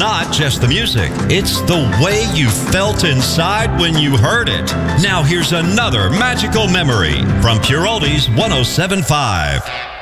not just the music, it's the way you felt inside when you heard it. Now here's another magical memory from Pure Oldies 107.5.